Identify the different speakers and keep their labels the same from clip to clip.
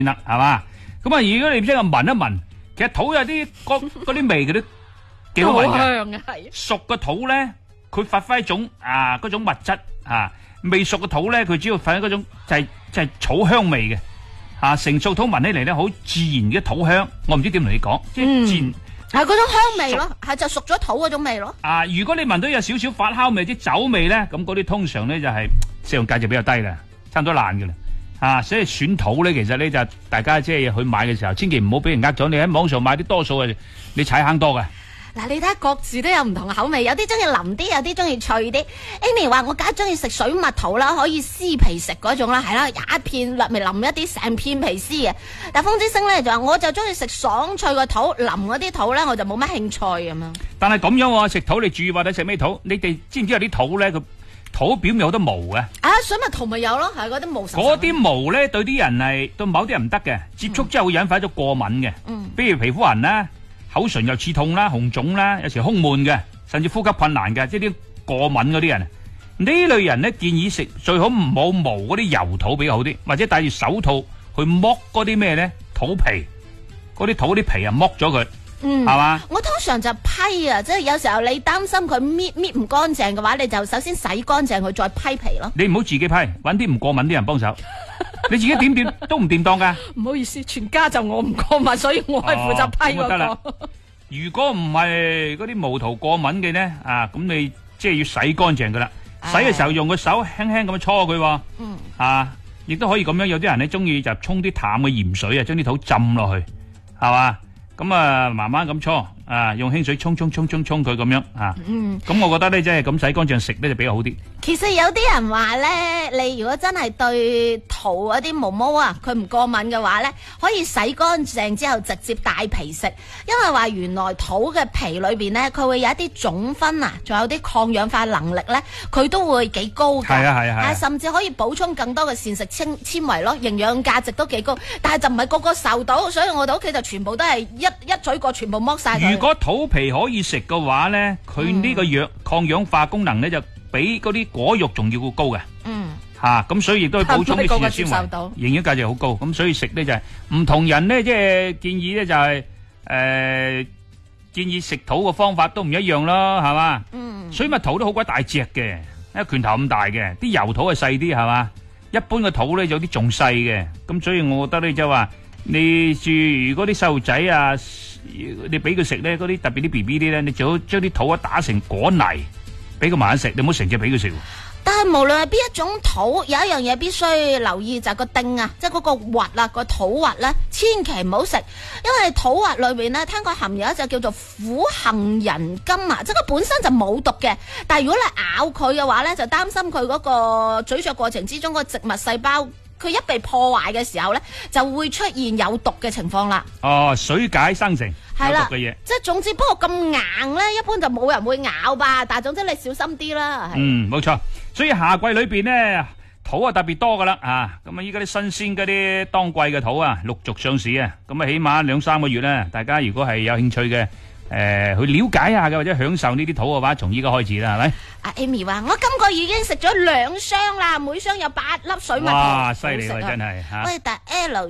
Speaker 1: 啦，係嘛？咁啊，如果你唔識啊，聞一聞，其實土有啲嗰啲味，佢都幾好聞嘅。
Speaker 2: 香啊，係。
Speaker 1: 熟嘅土咧，佢發揮一種嗰種物質啊；未熟嘅土咧，佢主要發揮嗰種就係草香味嘅。成熟土聞起嚟咧，好自然嘅土香。我唔知點同你講，即係自然。
Speaker 2: 係嗰種香味咯，係就熟咗土嗰種味咯。
Speaker 1: 如果你聞到有少少發酵味、啲酒味咧，咁嗰啲通常咧就係使用價值比較低啦，差唔多爛嘅啦。所以選土咧，其實咧就大家即係去買嘅時候，千祈唔好俾人呃咗。你喺網上買啲多數係你踩坑多嘅。
Speaker 2: 嗱，你睇下各自都有唔同嘅口味，有啲中意腍啲，有啲中意脆啲。Amy 話我梗係中意食水蜜桃啦，可以撕皮食嗰種啦，係啦，一片咪腍一啲，成片皮撕嘅。但風之星咧就話我就中意食爽脆個土，腍嗰啲土咧我就冇乜興趣咁樣。
Speaker 1: 但係咁樣喎，食土你注意話你食咩土？你哋知唔知有啲土咧？佢土表面有好多毛嘅。
Speaker 2: 水蜜桃咪有咯，係嗰啲毛。
Speaker 1: 嗰啲毛咧對啲人係對某啲人唔得嘅，接觸之後會引發咗過敏嘅。比如皮膚痕啦。口唇又刺痛啦、紅腫啦，有時胸悶嘅，甚至呼吸困難嘅，即係啲過敏嗰啲人。呢類人咧建議食最好冇毛嗰啲油土比較好啲，或者戴住手套去剝嗰啲咩咧土皮，嗰啲土啲皮剝咗佢，係嘛？我
Speaker 2: 通常就批啊，即係有時候你擔心佢搣唔乾淨嘅話，你就首先洗乾淨佢再批皮咯。
Speaker 1: 你唔好自己批，搵啲唔過敏啲人幫手。你自己點都唔掂當噶。
Speaker 2: 唔好意思，全家就我唔過敏，所以我係負責批嗰個。
Speaker 1: 如果唔係嗰啲毛圖過敏嘅咧，咁你即係要洗乾淨噶啦。洗嘅時候用個手輕輕咁樣搓佢，亦都可以咁樣。有啲人咧中意就沖啲淡嘅鹽水將啲土浸落去，係嘛？咁慢慢咁搓，用輕水沖佢咁樣，咁我覺得咧即係咁洗乾淨食咧就比較好啲。
Speaker 2: 其實有啲人話咧，你如果真係對土嗰啲毛毛佢唔過敏嘅話咧，可以洗乾淨之後直接帶皮食，因為話原來土嘅皮裏邊咧，佢會有一啲種酚仲有啲抗氧化能力咧，佢都會幾高嘅。係啊，甚至可以補充更多嘅膳食纖維咯，營養價值都幾高。但係就唔係個個受到，所以我哋屋企就全部都係一嘴過全部剝晒佢。
Speaker 1: 如果土皮可以食嘅話咧，佢呢個抗氧化功能咧就比嗰啲果肉仲要高嘅。咁所以亦都係補充啲膳食纖維，營養價值好高。咁所以食咧就係唔同人咧，即係建議咧就係建議食土嘅方法都唔一樣咯，係嘛？水蜜桃都好鬼大隻嘅，一拳頭咁大嘅，啲油土係細啲，係嘛？一般嘅土咧有啲仲細嘅，咁所以我覺得咧就話你如果啲細路仔你俾佢食咧，嗰啲特別啲 BB 啲咧，你最好將啲土打成果泥，俾佢慢慢食，你唔好成隻俾佢食。
Speaker 2: 但係無論係邊一種土，有一樣嘢必須留意，就係個釘即係嗰個核個土核咧，千祈唔好食，因為土核裏邊咧，聽講含有一隻叫做苦杏仁苷即係佢本身就冇毒嘅，但係如果你咬佢嘅話咧，就擔心佢嗰個咀嚼過程之中個植物細胞，佢一被破壞嘅時候咧，就會出現有毒嘅情況啦。
Speaker 1: 水解生成有毒嘅嘢，
Speaker 2: 即係總之，不過咁硬咧，一般就冇人會咬吧。但係總之你小心啲啦。
Speaker 1: 冇錯。所以夏季裏邊咧，土特別多噶啦咁啊，依家啲新鮮嗰啲當季嘅土陸續上市咁啊，起碼2-3個月啦。大家如果係有興趣嘅，去了解下嘅或者享受呢啲土嘅話，從依家開始啦，係咪？阿
Speaker 2: Amy 話：我今個月已經食咗2箱啦，每箱有8粒水蜜桃。
Speaker 1: 哇，犀利喎，真係嚇！
Speaker 2: 喂，但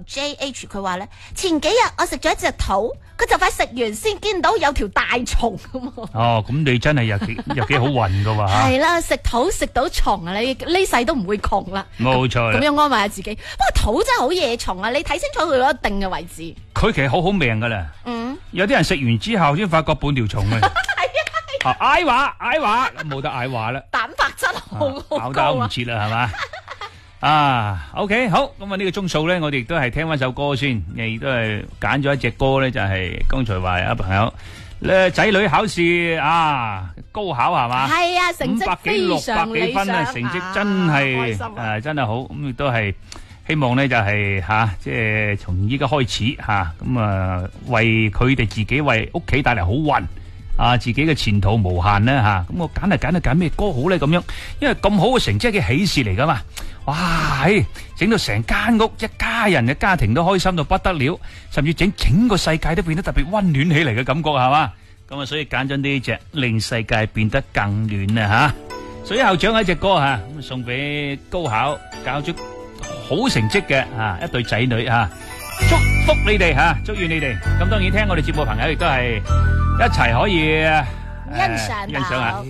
Speaker 2: LJH 佢話咧，前幾日我食咗一隻土，佢就快食完先見到有條大蟲咁。
Speaker 1: 咁你真係有幾好運噶喎嚇！
Speaker 2: 係啦，食土食到蟲你呢世都唔會窮啦。
Speaker 1: 冇錯。咁
Speaker 2: 樣安慰下自己。不過土真係好惹蟲你睇清楚佢嗰一定嘅位置。
Speaker 1: 佢其實好命噶啦。有啲人食完之後先發覺半條蟲嗌話冇得嗌話啦，
Speaker 2: 蛋白質好高
Speaker 1: 咬得唔切啦，係嘛？OK 好，咁呢個鐘數咧，我哋亦都係聽翻首歌先，亦都係揀咗一隻歌咧，就係剛才話有朋友咧仔女考試高考係嘛？
Speaker 2: 係啊，成績非常理想，
Speaker 1: 成績真係真係好，咁亦都係希望咧就係即係從依家開始咁為佢哋自己為屋企帶嚟好運。自己嘅前途無限咧咁我揀咩歌好咧咁樣，因為咁好嘅成績係喜事嚟噶嘛，哇，整到成間屋一家人嘅家庭都開心到不得了，甚至整個世界都變得特別溫暖起嚟嘅感覺係嘛，咁所以揀咗呢隻令世界變得更暖啊所以校長一隻歌咁送俾高考搞出好成績嘅一對仔女祝福你哋吓，祝願你哋。咁當然聽我哋節目嘅朋友亦都係一齊可以
Speaker 2: 欣賞
Speaker 1: 下。